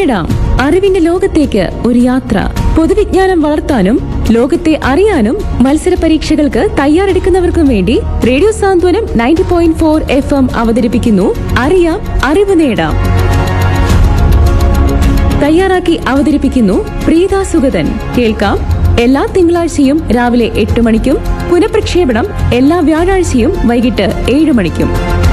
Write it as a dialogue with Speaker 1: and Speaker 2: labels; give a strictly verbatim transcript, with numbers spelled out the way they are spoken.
Speaker 1: നേടാം. അറിവിന്റെ ലോകത്തേക്ക് ഒരു യാത്ര. പൊതുവിജ്ഞാനം വളർത്താനും ലോകത്തെ അറിയാനും മത്സര പരീക്ഷകൾക്ക് തയ്യാറെടുക്കുന്നവർക്കും വേണ്ടി റേഡിയോ സാന്ത്വനം ninety point four F M അവതരിപ്പിക്കുന്നു അറിയാം അറിവ് നേടാം. തയ്യാറാക്കി അവതരിപ്പിക്കുന്നു പ്രീത സുഗതൻ. കേൾക്കാം എല്ലാ തിങ്കളാഴ്ചയും രാവിലെ എട്ട് മണിക്കും പുനഃപ്രക്ഷേപണം എല്ലാ വ്യാഴാഴ്ചയും വൈകിട്ട് ഏഴ് മണിക്കും.